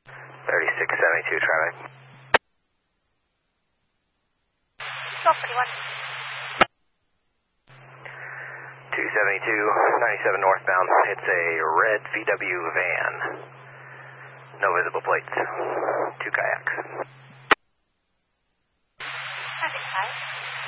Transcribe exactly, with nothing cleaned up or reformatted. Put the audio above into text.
thirty-six seventy-two, traffic. twelve forty-one. two seventy-two, ninety-seven northbound. It's a red V W van. No visible plates. Two kayaks. Traffic five.